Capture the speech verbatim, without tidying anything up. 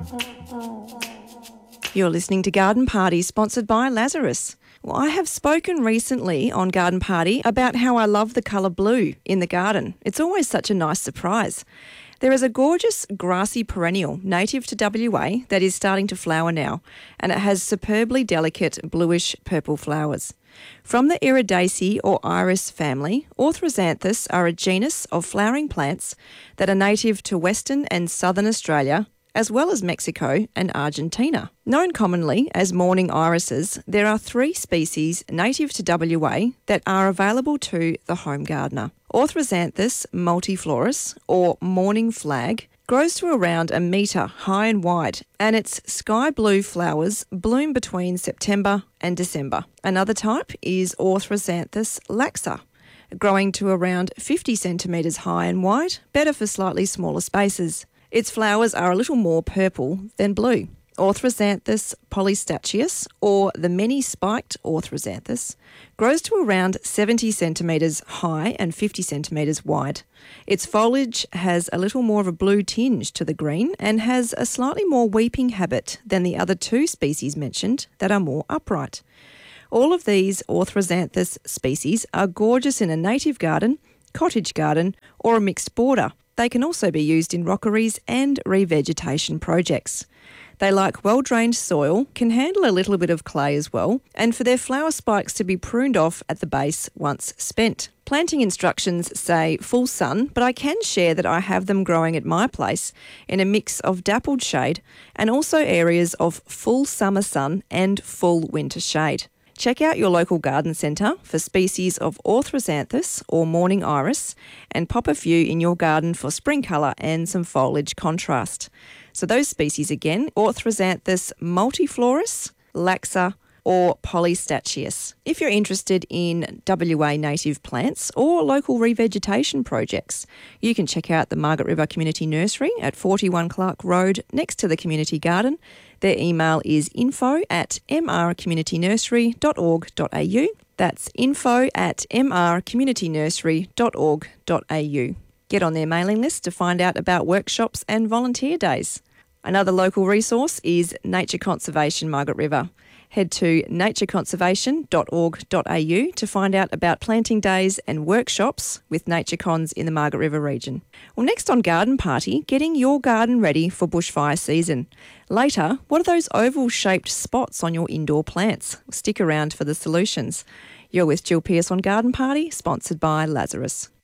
You're listening to Garden Party, sponsored by Lazarus. Well, I have spoken recently on Garden Party about how I love the colour blue in the garden. It's always such a nice surprise. There is a gorgeous grassy perennial native to W A that is starting to flower now, and it has superbly delicate bluish purple flowers. From the Iridaceae or iris family, Orthroxanthus are a genus of flowering plants that are native to Western and Southern Australia, as well as Mexico and Argentina. Known commonly as morning irises, there are three species native to W A that are available to the home gardener. Orthroxanthus multiflorus, or morning flag, grows to around a metre high and wide, and its sky blue flowers bloom between September and December. Another type is Orthroxanthus laxa, growing to around fifty centimetres high and wide, better for slightly smaller spaces. Its flowers are a little more purple than blue. Orthroxanthus polystachys, or the many-spiked Orthroxanthus, grows to around seventy centimetres high and fifty centimetres wide. Its foliage has a little more of a blue tinge to the green and has a slightly more weeping habit than the other two species mentioned that are more upright. All of these Orthroxanthus species are gorgeous in a native garden, cottage garden, or a mixed border. They can also be used in rockeries and revegetation projects. They like well-drained soil, can handle a little bit of clay as well, and for their flower spikes to be pruned off at the base once spent. Planting instructions say full sun, but I can share that I have them growing at my place in a mix of dappled shade and also areas of full summer sun and full winter shade. Check out your local garden centre for species of Orthroxanthus or morning iris and pop a few in your garden for spring colour and some foliage contrast. So those species again, Orthroxanthus multiflorus, laxa, or polystachys. If you're interested in W A native plants or local revegetation projects, you can check out the Margaret River Community Nursery at forty-one Clark Road next to the community garden. Their email is info at m r community nursery dot org dot a u. That's info at m r community nursery dot org dot a u. Get on their mailing list to find out about workshops and volunteer days. Another local resource is Nature Conservation Margaret River. Head to nature conservation dot org dot a u to find out about planting days and workshops with Nature Cons in the Margaret River region. Well, next on Garden Party, getting your garden ready for bushfire season. Later, what are those oval-shaped spots on your indoor plants? Stick around for the solutions. You're with Jill Pearce on Garden Party, sponsored by Lazarus.